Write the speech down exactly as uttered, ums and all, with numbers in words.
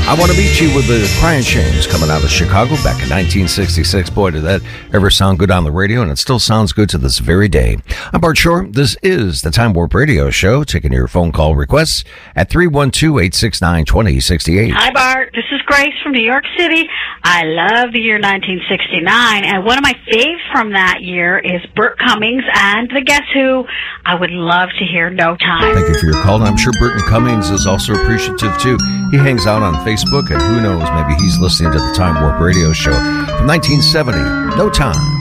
I Want to Meet You with the Crying Shames coming out of Chicago back in nineteen sixty-six. Boy, did that ever sound good on the radio, and it still sounds good to this very day. I'm Bart Shore. This is the Time Warp Radio Show, taking your phone call requests at three one two, eight six nine, two zero six eight. Hi, Bart. This is Grace from New York City. I love the year nineteen sixty-nine, and one of my faves from that year is Bert Cummings and the Guess Who. I would love to hear No Time. Thank you for your call, and I'm sure Burton Cummings is also appreciative, too. He hangs out on Facebook, and who knows, maybe he's listening to the Time Warp Radio Show from nineteen seventy, No Time.